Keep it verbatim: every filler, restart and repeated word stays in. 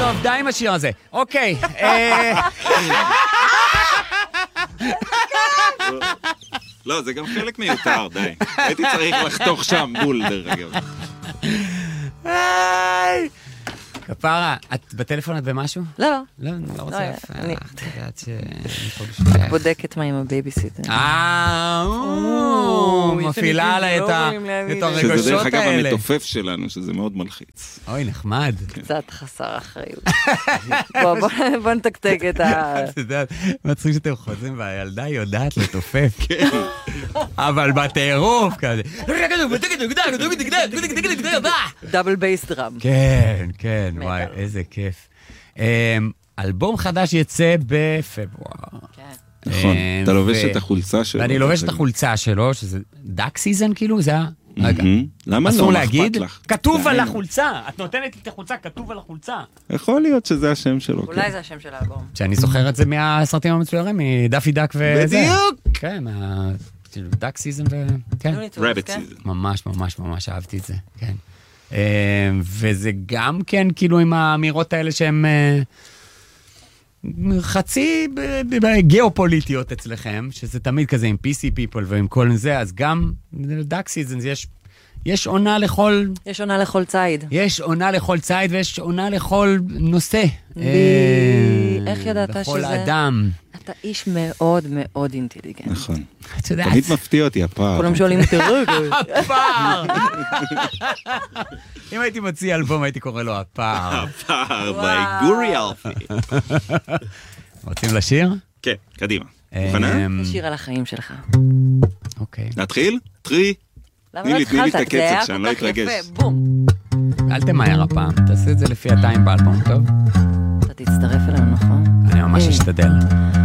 טוב, די עם השיר הזה. אוקיי. לא, זה גם חלק מיותר, די. הייתי צריך לחתוך שם בול, דרך אגב. כפרה, את בטלפון את במשהו? לא. לא, אני לא רוצה. אני את יודעת ש... בודקת מה עם הבייביסיטר. אה, מפעילה עליי את הרגשות האלה. שזה דרך אגב המתופף שלנו, שזה מאוד מלחיץ. אוי, נחמד. קצת חסר אחריות. בוא נתקתק את ה... את יודעת, מצחיק שאתם חוזרים והילדה יודעת לתופף. אבל בטירוף כזה. דאבל בייס דראם. כן, כן, וואי, איזה כיף. אלבום חדש יצא בפברואר. נכון, אתה לובש את החולצה שלו. ואני לובש את החולצה שלו, שזה דאק סיזן כאילו, זה היה... רגע, למה אסור לא להגיד? לך? כתוב על החולצה, את נותנת לי את החולצה, כתוב על החולצה. יכול להיות שזה השם שלו. אולי זה השם של האלבום. שאני זוכר את זה מהסרטים המצוירים, מדאפי דאק וזה. בדיוק! כן, דאק סיזן ו... רביט סיזן. ממש, ממש, ממש אהבתי את זה, כן. וזה גם כן כאילו עם האמירות האלה שהן חצי גיאופוליטיות אצלכם, שזה תמיד כזה עם פי סי people ועם כל זה, אז גם דאק סיזן, יש... יש עונה לכל... יש עונה לכל צייד. יש עונה לכל צייד ויש עונה לכל נושא. איך ידעת שזה? לכל אדם. אתה איש מאוד מאוד אינטליגנט. נכון. את יודעת. תמיד מפתיע אותי הפער. כולם שואלים אותי רגע. הפער! אם הייתי מוציא אלבום הייתי קורא לו הפער. הפער, by גורי אלפי. רוצים לשיר? כן, קדימה. מוכנה? שיר על החיים שלך. אוקיי. נתחיל? טרי. למה לא התחלת? זה היה כל כך יפה. בום. אל תמהר הפעם, תעשה את זה לפי הטיים באלבום, טוב? אתה תצטרף אלינו, נכון? אני ממש אשתדל.